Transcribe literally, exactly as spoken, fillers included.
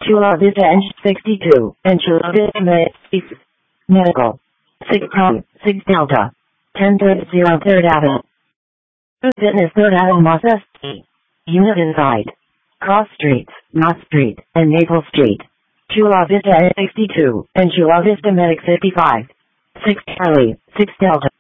Chula Vista N sixty-two, and Chula Vista Med- Medical. six Pro, six Delta. ten thirty Third Avenue. Fitness Third Avenue Moss Est. Unit inside. Cross Streets, Knott Street, and Maple Street. Chula Vista N sixty-two, and Chula Vista Medic fifty-five. six Charlie, six Delta.